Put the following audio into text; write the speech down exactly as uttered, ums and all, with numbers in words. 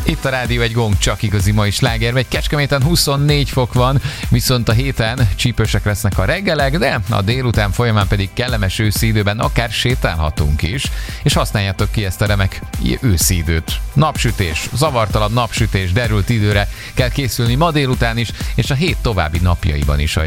Itt a rádió egy gong, csak igazi mai sláger megy. Kecskeméten huszonnégy fok van, viszont a héten csípősek lesznek a reggelek, de a délután folyamán pedig kellemes őszi időben akár sétálhatunk is, és használjátok ki ezt a remek őszi időt. Napsütés, zavartalan napsütés, derült időre kell készülni ma délután is, és a hét további napjaiban is.